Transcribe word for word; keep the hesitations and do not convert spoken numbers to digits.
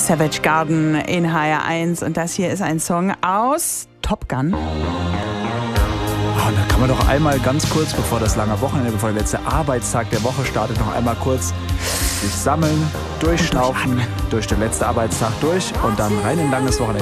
Savage Garden in H R eins. Und das hier ist ein Song aus Top Gun. Oh, da kann man doch einmal ganz kurz, bevor das lange Wochenende, bevor der letzte Arbeitstag der Woche startet, noch einmal kurz sich sammeln, durchschnaufen, durch den letzten Arbeitstag durch und dann rein in ein langes Wochenende.